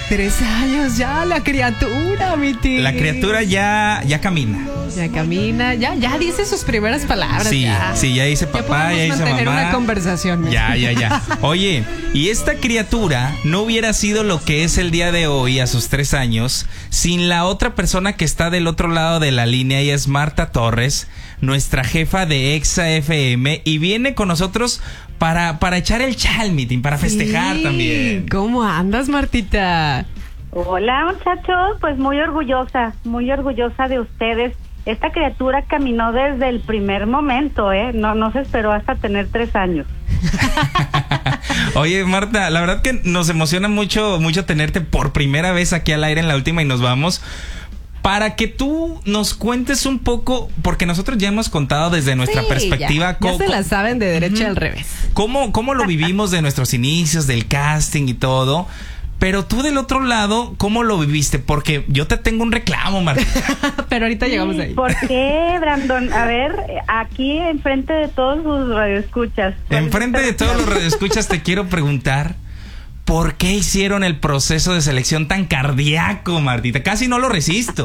3 años ya, la criatura, mi tío. La criatura ya camina. Ya camina, ya dice sus primeras palabras. Sí, ya dice papá, ya dice mamá. mantener una conversación. Ya. Oye, y esta criatura no hubiera sido lo que es el día de hoy a sus 3 años sin la otra persona que está del otro lado de la línea, y es Marta Torres, nuestra jefa de Exa FM, y viene con nosotros para echar el chalmitín, para festejar también. ¿Cómo andas, Martita? Hola, muchachos, pues muy orgullosa de ustedes. Esta criatura caminó desde el primer momento, no se esperó hasta tener 3 años. Oye, Marta, la verdad que nos emociona mucho tenerte por primera vez aquí al aire en La Última y Nos Vamos, para que tú nos cuentes un poco, porque nosotros ya hemos contado desde nuestra perspectiva. Ya se la saben de derecha al revés. ¿Cómo lo vivimos de nuestros inicios, del casting y todo? Pero tú del otro lado, ¿cómo lo viviste? Porque yo te tengo un reclamo, Marta. Pero ahorita llegamos ahí. ¿Por qué, Brandon? A ver, aquí enfrente de todos sus radioescuchas. Enfrente de todos los radioescuchas te quiero preguntar, ¿por qué hicieron el proceso de selección tan cardíaco, Martita? Casi no lo resisto.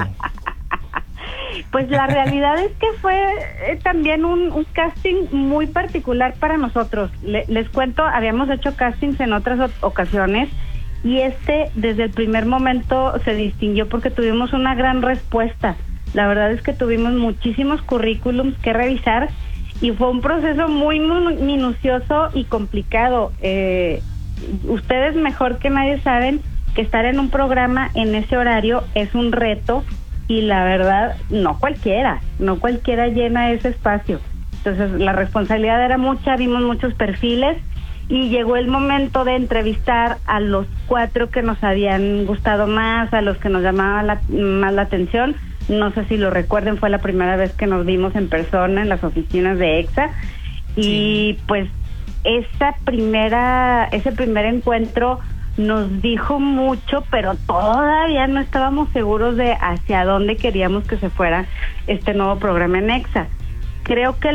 Pues la realidad es que fue también un casting muy particular para nosotros. Les cuento, habíamos hecho castings en otras ocasiones, y desde el primer momento se distinguió porque tuvimos una gran respuesta. La verdad es que tuvimos muchísimos currículums que revisar y fue un proceso muy minucioso y complicado. Ustedes mejor que nadie saben que estar en un programa en ese horario es un reto, y la verdad no cualquiera llena ese espacio. Entonces la responsabilidad era mucha, vimos muchos perfiles y llegó el momento de entrevistar a los 4 que nos habían gustado más, a los que nos llamaban más la atención. No sé si lo recuerden, fue la primera vez que nos vimos en persona en las oficinas de EXA, y pues ese primer encuentro nos dijo mucho, pero todavía no estábamos seguros de hacia dónde queríamos que se fuera este nuevo programa en EXA. Creo que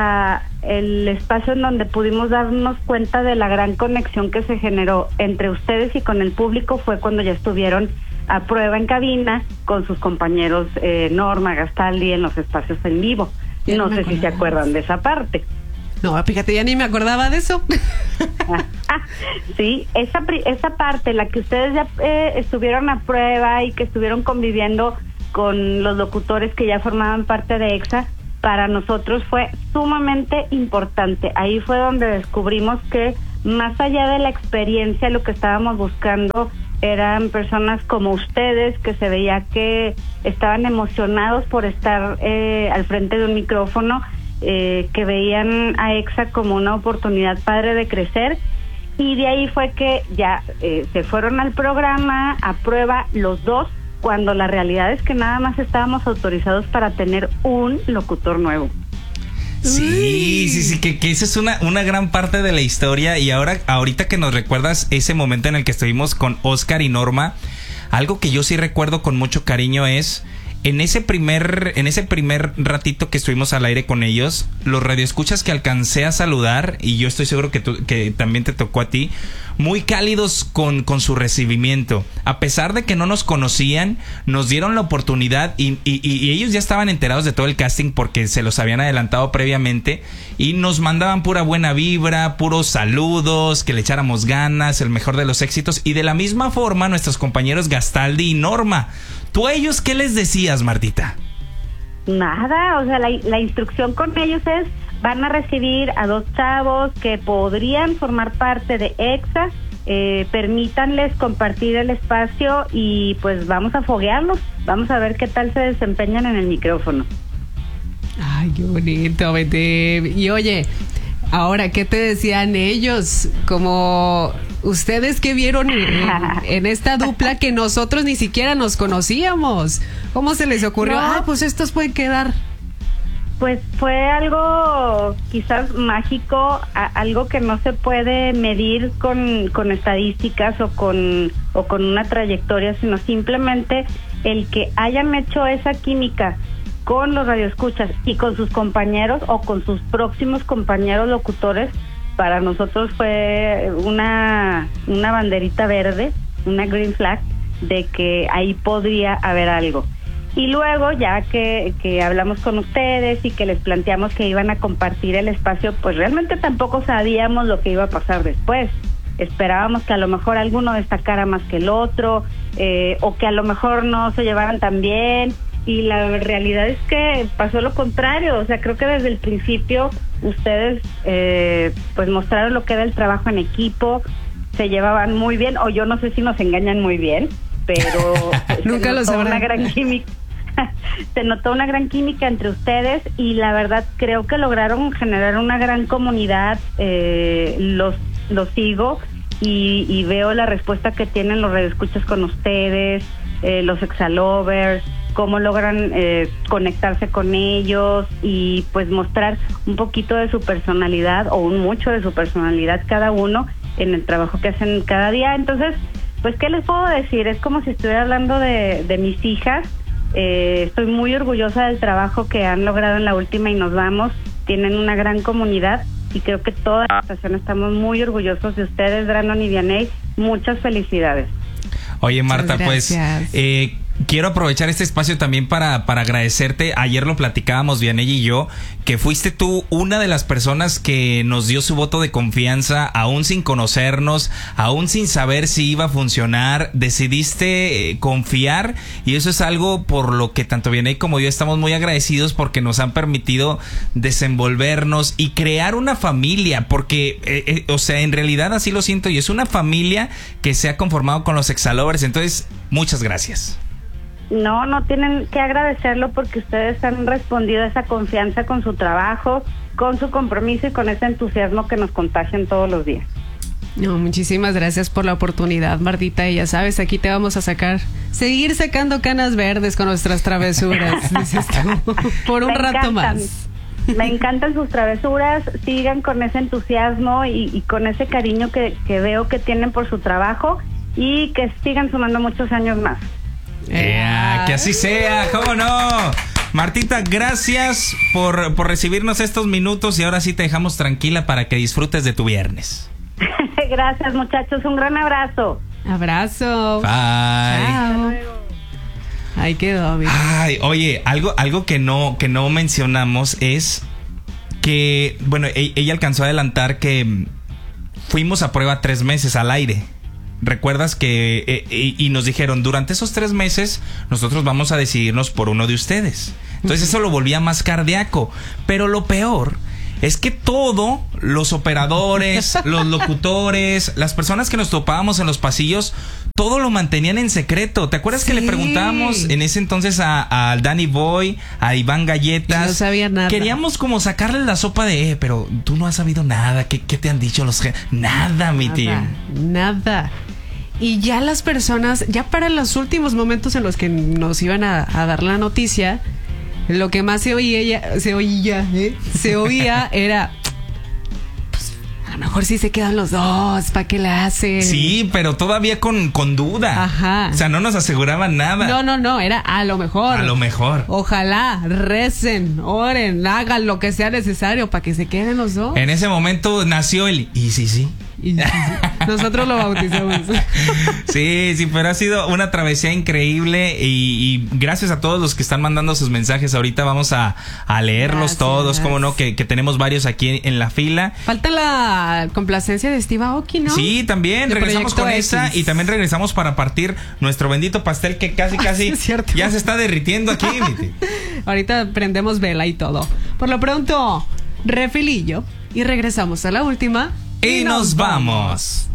el espacio en donde pudimos darnos cuenta de la gran conexión que se generó entre ustedes y con el público fue cuando ya estuvieron a prueba en cabina con sus compañeros Norma, Gastaldi, en los espacios en vivo. No sé si se acuerdan de esa parte. No, fíjate, ya ni me acordaba de eso. Sí, esa parte, la que ustedes ya estuvieron a prueba y que estuvieron conviviendo con los locutores que ya formaban parte de EXA, para nosotros fue sumamente importante. Ahí fue donde descubrimos que más allá de la experiencia, lo que estábamos buscando eran personas como ustedes, que se veía que estaban emocionados por estar al frente de un micrófono, que veían a EXA como una oportunidad padre de crecer, y de ahí fue que ya se fueron al programa a prueba los dos, cuando la realidad es que nada más estábamos autorizados para tener un locutor nuevo. Sí, que esa es una gran parte de la historia. Y ahorita que nos recuerdas ese momento en el que estuvimos con Oscar y Norma, algo que yo sí recuerdo con mucho cariño es en ese primer ratito que estuvimos al aire con ellos, los radioescuchas que alcancé a saludar, y yo estoy seguro que también te tocó a ti, muy cálidos con su recibimiento. A pesar de que no nos conocían, nos dieron la oportunidad y ellos ya estaban enterados de todo el casting porque se los habían adelantado previamente, y nos mandaban pura buena vibra, puros saludos, que le echáramos ganas, el mejor de los éxitos. Y de la misma forma nuestros compañeros Gastaldi y Norma. ¿Tú a ellos qué les decías, Martita? Nada, o sea, la instrucción con ellos es: van a recibir a 2 chavos que podrían formar parte de EXA, permítanles compartir el espacio y pues vamos a foguearlos, vamos a ver qué tal se desempeñan en el micrófono. Ay, qué bonito, Bete. Y oye, ahora, ¿qué te decían ellos? Como ustedes que vieron en esta dupla que nosotros ni siquiera nos conocíamos. ¿Cómo se les ocurrió? No. Pues estos pueden quedar. Pues fue algo quizás mágico, algo que no se puede medir con estadísticas o con una trayectoria, sino simplemente el que hayan hecho esa química con los radioescuchas y con sus compañeros o con sus próximos compañeros locutores. Para nosotros fue una banderita verde, una green flag, de que ahí podría haber algo. Y luego, ya que hablamos con ustedes y que les planteamos que iban a compartir el espacio, pues realmente tampoco sabíamos lo que iba a pasar después. Esperábamos que a lo mejor alguno destacara más que el otro, o que a lo mejor no se llevaran tan bien, y la realidad es que pasó lo contrario. O sea, creo que desde el principio ustedes pues mostraron lo que era el trabajo en equipo, se llevaban muy bien, o yo no sé si nos engañan muy bien, pero nunca lo sabrán. Una gran química. Se notó una gran química entre ustedes, y la verdad creo que lograron generar una gran comunidad. Los sigo y veo la respuesta que tienen los radioescuchas con ustedes, los exalovers, cómo logran conectarse con ellos y pues mostrar un poquito de su personalidad o un mucho de su personalidad cada uno en el trabajo que hacen cada día. Entonces, pues, ¿qué les puedo decir? Es como si estuviera hablando de mis hijas. Estoy muy orgullosa del trabajo que han logrado en La Última y Nos Vamos. Tienen una gran comunidad y creo que toda la estación estamos muy orgullosos de ustedes, Brandon y Vianey. Muchas felicidades. Oye, Marta, pues quiero aprovechar este espacio también para agradecerte. Ayer lo platicábamos, Vianey y yo, que fuiste tú una de las personas que nos dio su voto de confianza, aún sin conocernos, aún sin saber si iba a funcionar. Decidiste confiar, y eso es algo por lo que tanto Vianey como yo estamos muy agradecidos, porque nos han permitido desenvolvernos y crear una familia, porque, o sea, en realidad así lo siento, y es una familia que se ha conformado con los Exalovers. Entonces, muchas gracias. No tienen que agradecerlo, porque ustedes han respondido a esa confianza con su trabajo, con su compromiso y con ese entusiasmo que nos contagian todos los días. No, muchísimas gracias por la oportunidad, Martita, y ya sabes, aquí te vamos a seguir sacando canas verdes con nuestras travesuras, dices tú, por un rato más. Me encantan sus travesuras, sigan con ese entusiasmo y con ese cariño que veo que tienen por su trabajo, y que sigan sumando muchos años más. Que así sea, ¿cómo no? Martita, gracias por recibirnos estos minutos, y ahora sí te dejamos tranquila para que disfrutes de tu viernes. Gracias, muchachos, un gran abrazo. Abrazo. Bye. Chao. Ahí quedó, amigo. Ay, oye, algo que no mencionamos es que, bueno, ella alcanzó a adelantar que fuimos a prueba 3 meses al aire. ¿Recuerdas que y nos dijeron, durante esos 3 meses nosotros vamos a decidirnos por uno de ustedes? Entonces eso lo volvía más cardíaco. Pero lo peor es que todo, los operadores, los locutores, las personas que nos topábamos en los pasillos, todo lo mantenían en secreto. ¿Te acuerdas que le preguntábamos en ese entonces a Danny Boy, a Iván Galletas? No sabía nada. Queríamos como sacarle la sopa de, pero tú no has sabido nada. ¿Qué te han dicho los nada, mi tío? Nada. Y ya las personas, ya para los últimos momentos en los que nos iban a dar la noticia, lo que más se oía era, pues, a lo mejor sí se quedan los dos, ¿para qué la hacen? Sí, pero todavía con duda. Ajá. O sea, no nos aseguraban nada. No, era a lo mejor. A lo mejor. Ojalá, recen, oren, hagan lo que sea necesario para que se queden los dos. En ese momento nació el y sí. Nosotros lo bautizamos. Sí, pero ha sido una travesía increíble, y gracias a todos los que están mandando sus mensajes. Ahorita vamos a leerlos todos, cómo no, que tenemos varios aquí en la fila. Falta la complacencia de Steve Aoki, ¿no? Sí, también regresamos con esa, y también regresamos para partir nuestro bendito pastel que casi ya se está derritiendo aquí. Ahorita prendemos vela y todo. Por lo pronto, refilillo, y regresamos a La Última y nos vamos.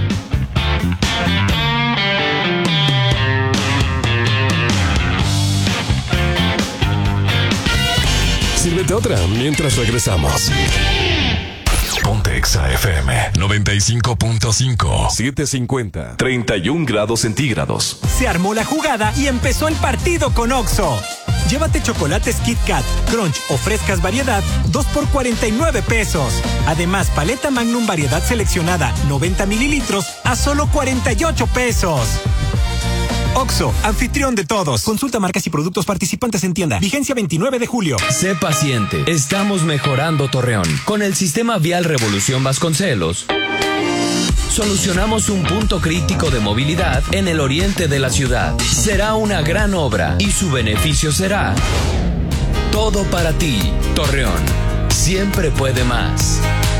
Sírvete otra mientras regresamos. Ponte Exa FM 95.5 750 31 grados centígrados. Se armó la jugada y empezó el partido con Oxxo. Llévate chocolates Kit Kat, Crunch o frescas variedad, 2 por 49 pesos. Además, paleta Magnum variedad seleccionada, 90 mililitros, a solo 48 pesos. Oxxo, anfitrión de todos. Consulta marcas y productos participantes en tienda. Vigencia 29 de julio. Sé paciente. Estamos mejorando Torreón. Con el sistema vial Revolución Vasconcelos, solucionamos un punto crítico de movilidad en el oriente de la ciudad. Será una gran obra y su beneficio será todo para ti. Torreón siempre puede más.